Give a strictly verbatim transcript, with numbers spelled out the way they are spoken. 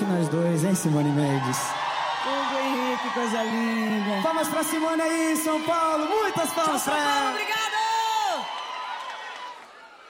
que nós dois, hein, Simone Mendes? Hugo Henrique, coisa linda. Palmas pra Simone aí, São Paulo. Muitas palmas pra ela. Obrigado.